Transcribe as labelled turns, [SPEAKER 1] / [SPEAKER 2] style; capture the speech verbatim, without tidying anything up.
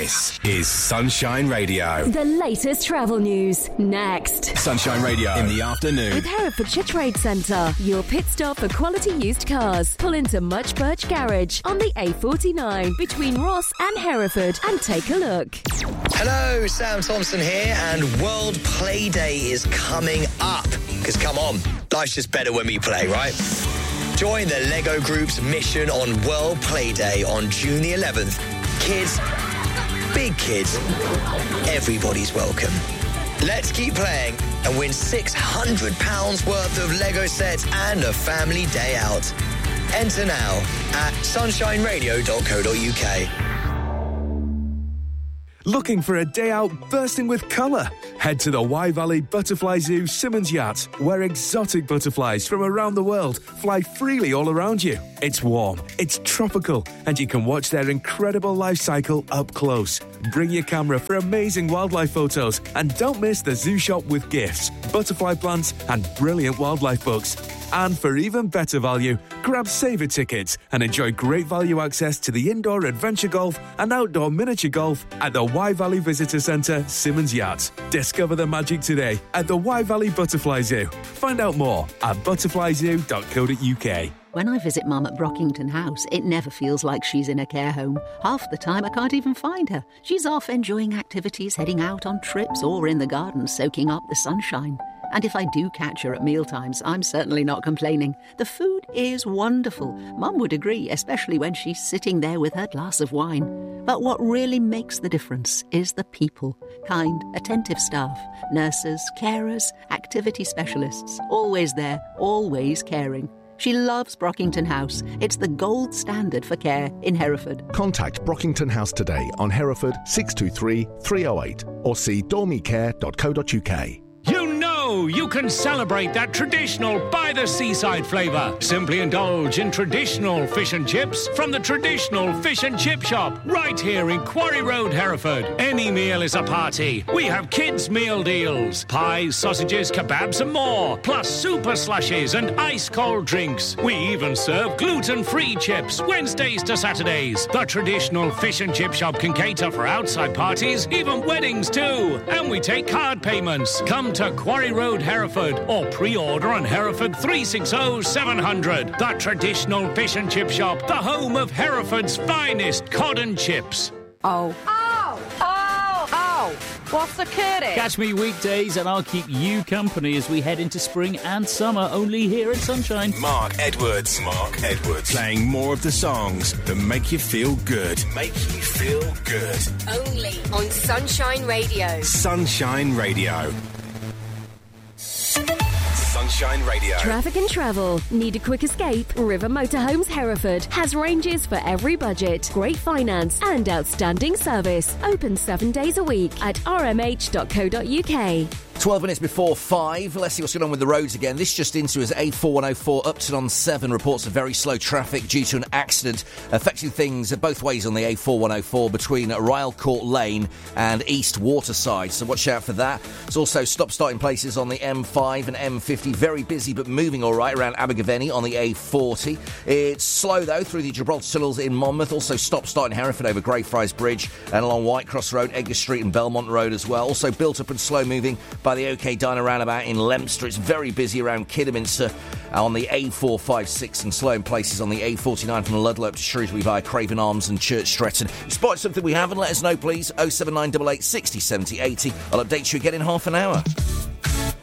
[SPEAKER 1] This is Sunshine Radio.
[SPEAKER 2] The latest travel news, next.
[SPEAKER 1] Sunshine Radio in the afternoon.
[SPEAKER 2] With Herefordshire Trade Centre, your pit stop for quality used cars. Pull into Much Birch Garage on the A forty-nine between Ross and Hereford and take a look.
[SPEAKER 3] Hello, Sam Thompson here, and World Play Day is coming up. Because come on, life's just better when we play, right? Join the Lego Group's mission on World Play Day on June the eleventh. Kids, big kids, everybody's welcome. Let's keep playing and win six hundred pounds worth of Lego sets and a family day out. Enter now at sunshine radio dot co dot uk.
[SPEAKER 4] Looking for a day out bursting with colour? Head to the Wye Valley Butterfly Zoo Simmons Yacht, where exotic butterflies from around the world fly freely all around you. It's warm, it's tropical, and you can watch their incredible life cycle up close. Bring your camera for amazing wildlife photos, and don't miss the zoo shop with gifts, butterfly plants, and brilliant wildlife books. And for even better value, grab saver tickets and enjoy great value access to the indoor adventure golf and outdoor miniature golf at the Wye Valley Visitor Centre, Simmons Yacht. Discover the magic today at the Wye Valley Butterfly Zoo. Find out more at butterfly zoo dot co dot uk.
[SPEAKER 5] When I visit Mum at Brockington House, it never feels like she's in a care home. Half the time I can't even find her. She's off enjoying activities, heading out on trips, or in the garden soaking up the sunshine. And if I do catch her at mealtimes, I'm certainly not complaining. The food is wonderful. Mum would agree, especially when she's sitting there with her glass of wine. But what really makes the difference is the people. Kind, attentive staff, nurses, carers, activity specialists. Always there, always caring. She loves Brockington House. It's the gold standard for care in Hereford.
[SPEAKER 6] Contact Brockington House today on Hereford six two three, three oh eight or see dormicare dot co dot uk.
[SPEAKER 7] You know you can celebrate that traditional by-the-seaside flavour. Simply indulge in traditional fish and chips from the traditional fish and chip shop right here in Quarry Road, Hereford. Any meal is a party. We have kids' meal deals. Pies, sausages, kebabs and more. Plus super slushes and ice-cold drinks. We even serve gluten-free chips Wednesdays to Saturdays. The traditional fish and chip shop can cater for outside parties, even weddings too. And we take card payments. Come to Quarry Road, Hereford, or pre-order on Hereford three six zero, seven hundred. The traditional fish and chip shop, the home of Hereford's finest cod and chips.
[SPEAKER 8] Oh. Oh! Oh! Oh! What's the curry?
[SPEAKER 9] Catch me weekdays and I'll keep you company as we head into spring and summer, only here at Sunshine.
[SPEAKER 1] Mark Edwards. Mark Edwards. Playing more of the songs that make you feel good. Make you feel good.
[SPEAKER 2] Only on Sunshine Radio.
[SPEAKER 1] Sunshine Radio. Sunshine Radio.
[SPEAKER 2] Traffic and travel. Need a quick escape? River Motorhomes Hereford has ranges for every budget, great finance and outstanding service. Open seven days a week at r m h dot co dot uk.
[SPEAKER 10] twelve minutes before five. Let's see what's going on with the roads again. This just into us A four one oh four Upton on seven reports of very slow traffic due to an accident affecting things both ways on the A four one oh four between Ryle Court Lane and East Waterside. So watch out for that. There's also stop-starting places on the M five and M fifty. Very busy but moving all right around Abergavenny on the A forty. It's slow though through the Gibraltar Tunnels in Monmouth. Also stop-starting Hereford over Greyfriars Bridge and along Whitecross Road, Edgar Street and Belmont Road as well. Also built up and slow moving by the OK Diner roundabout in Leominster. It's very busy around Kidderminster on the A four fifty-six and slow in places on the A forty-nine from Ludlow up to Shrewsbury via Craven Arms and Church Stretton. If you spotted something we haven't, let us know please. oh seven nine eight eight, sixty, seventy, eighty. I'll update you again in half an hour.